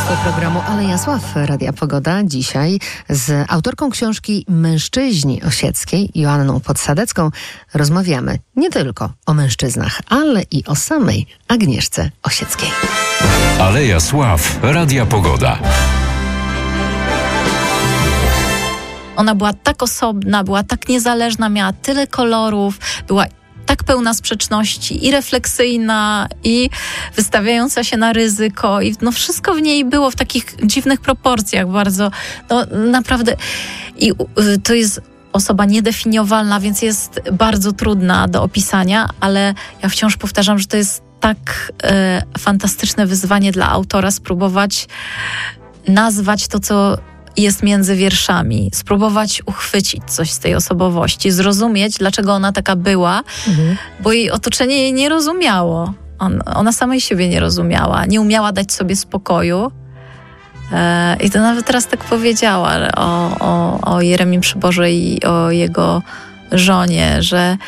Państwo programu Aleja Sław Radia Pogoda. Dzisiaj z autorką książki Mężczyźni Osieckiej, Joanną Podsadecką, rozmawiamy nie tylko o mężczyznach, ale i o samej Agnieszce Osieckiej. Aleja Sław Radia Pogoda. Ona była tak osobna, była tak niezależna, miała tyle kolorów, była tak pełna sprzeczności i refleksyjna, i wystawiająca się na ryzyko, i wszystko w niej było w takich dziwnych proporcjach bardzo, naprawdę. I to jest osoba niedefiniowalna, więc jest bardzo trudna do opisania, ale ja wciąż powtarzam, że to jest tak fantastyczne wyzwanie dla autora spróbować nazwać to, co jest między wierszami, spróbować uchwycić coś z tej osobowości, zrozumieć, dlaczego ona taka była, bo jej otoczenie jej nie rozumiało. Ona samej siebie nie rozumiała, nie umiała dać sobie spokoju. I to nawet teraz tak powiedziała o Jeremim Przyborze i o jego żonie, że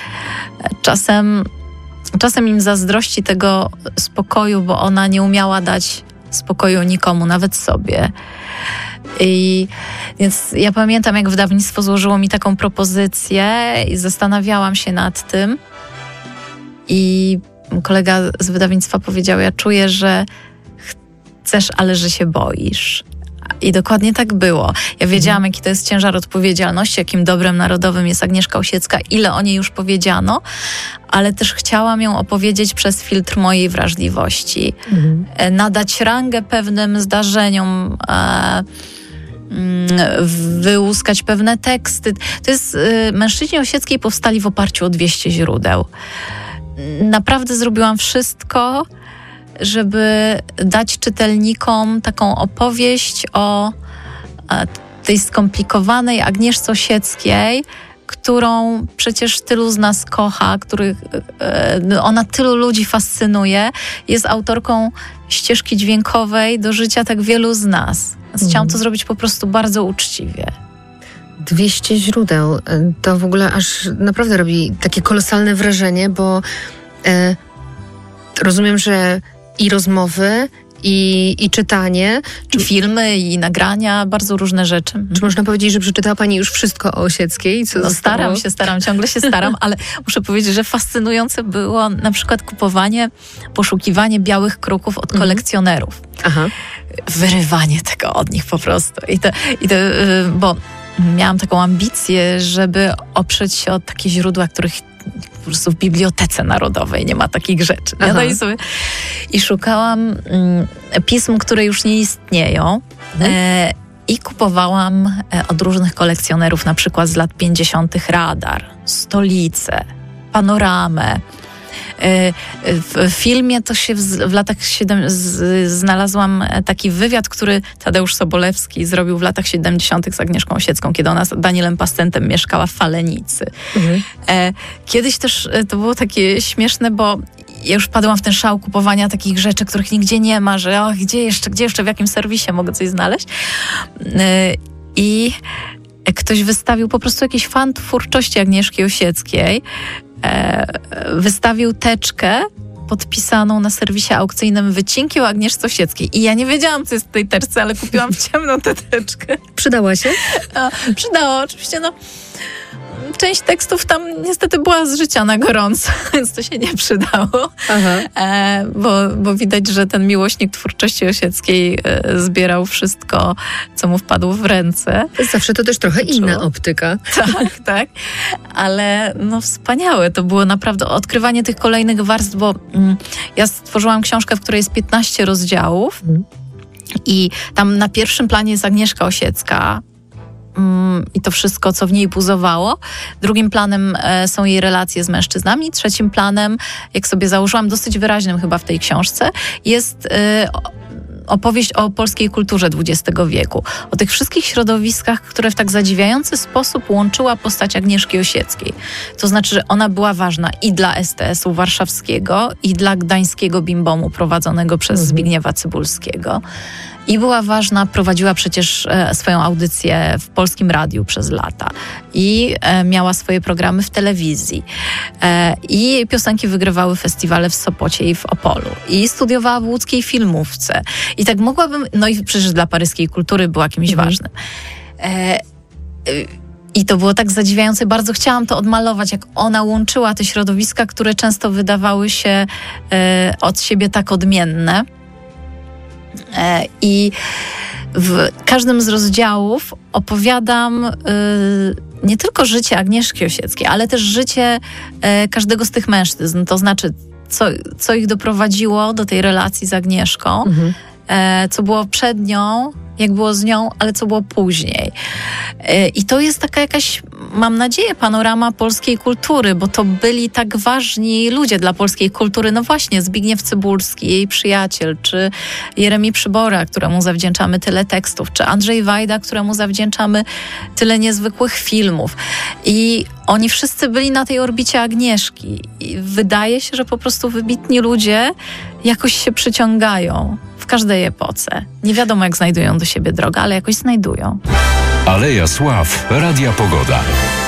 czasem im zazdrości tego spokoju, bo ona nie umiała dać spokoju nikomu, nawet sobie. I więc ja pamiętam, jak wydawnictwo złożyło mi taką propozycję i zastanawiałam się nad tym. I kolega z wydawnictwa powiedział: ja czuję, że chcesz, ale że się boisz. I dokładnie tak było. Ja wiedziałam, jaki to jest ciężar odpowiedzialności, jakim dobrem narodowym jest Agnieszka Osiecka, ile o niej już powiedziano, ale też chciałam ją opowiedzieć przez filtr mojej wrażliwości. Nadać rangę pewnym zdarzeniom, wyłuskać pewne teksty. To jest, Mężczyźni Osieckiej powstali w oparciu o 200 źródeł. Naprawdę zrobiłam wszystko, żeby dać czytelnikom taką opowieść o tej skomplikowanej Agnieszce Osieckiej, którą przecież tylu z nas kocha, ona tylu ludzi fascynuje, jest autorką ścieżki dźwiękowej do życia tak wielu z nas. Więc chciałam to zrobić po prostu bardzo uczciwie. 200 źródeł, to w ogóle aż naprawdę robi takie kolosalne wrażenie, bo rozumiem, że i rozmowy, i czytanie. I filmy, i nagrania, bardzo różne rzeczy. Czy można powiedzieć, że przeczytała Pani już wszystko o Osieckiej? Ciągle się staram, ale muszę powiedzieć, że fascynujące było na przykład poszukiwanie białych kruków od kolekcjonerów. Aha. Wyrywanie tego od nich po prostu. Bo miałam taką ambicję, żeby oprzeć się o takie źródła, których po prostu w Bibliotece Narodowej nie ma takich rzeczy. I szukałam pism, które już nie istnieją, i kupowałam od różnych kolekcjonerów, na przykład z lat 50. Radar, Stolicę, Panoramę. W filmie to się w latach 70 znalazłam taki wywiad, który Tadeusz Sobolewski zrobił w latach 70. z Agnieszką Osiecką, kiedy ona z Danielem Pastentem mieszkała w Falenicy. Kiedyś też to było takie śmieszne, bo ja już wpadłam w ten szał kupowania takich rzeczy, których nigdzie nie ma, że gdzie jeszcze, w jakim serwisie mogę coś znaleźć. I ktoś wystawił po prostu jakiś fan twórczości Agnieszki Osieckiej, wystawił teczkę podpisaną na serwisie aukcyjnym wycinki o Agnieszce Osieckiej. I ja nie wiedziałam, co jest w tej teczce, ale kupiłam w ciemno tę teczkę. Przydała się? Przydała, oczywiście. Część tekstów tam niestety była z życia na gorąco, więc to się nie przydało. Bo widać, że ten miłośnik twórczości Osieckiej zbierał wszystko, co mu wpadło w ręce. Zawsze to też trochę inna optyka. Tak. Ale wspaniałe to było naprawdę odkrywanie tych kolejnych warstw, bo ja stworzyłam książkę, w której jest 15 rozdziałów i tam na pierwszym planie jest Agnieszka Osiecka, i to wszystko, co w niej buzowało. Drugim planem są jej relacje z mężczyznami. Trzecim planem, jak sobie założyłam, dosyć wyraźnym chyba w tej książce, jest opowieść o polskiej kulturze XX wieku. O tych wszystkich środowiskach, które w tak zadziwiający sposób łączyła postać Agnieszki Osieckiej. To znaczy, że ona była ważna i dla STS-u warszawskiego, i dla gdańskiego Bimbomu prowadzonego przez Zbigniewa Cybulskiego. I była ważna, prowadziła przecież swoją audycję w Polskim Radiu przez lata. I miała swoje programy w telewizji. I jej piosenki wygrywały festiwale w Sopocie i w Opolu. I studiowała w łódzkiej filmówce. I tak mogłabym, no i przecież dla paryskiej kultury była kimś ważnym. I to było tak zadziwiające, bardzo chciałam to odmalować, jak ona łączyła te środowiska, które często wydawały się od siebie tak odmienne. I w każdym z rozdziałów opowiadam nie tylko życie Agnieszki Osieckiej, ale też życie każdego z tych mężczyzn. To znaczy, co ich doprowadziło do tej relacji z Agnieszką, co było przed nią, jak było z nią, ale co było później. I to jest taka jakaś, mam nadzieję, panorama polskiej kultury, bo to byli tak ważni ludzie dla polskiej kultury. No właśnie, Zbigniew Cybulski, jej przyjaciel, czy Jeremi Przybora, któremu zawdzięczamy tyle tekstów, czy Andrzej Wajda, któremu zawdzięczamy tyle niezwykłych filmów. I oni wszyscy byli na tej orbicie Agnieszki. I wydaje się, że po prostu wybitni ludzie jakoś się przyciągają w każdej epoce. Nie wiadomo, jak znajdują do siebie drogę, ale jakoś znajdują. Aleja Sław, Radia Pogoda.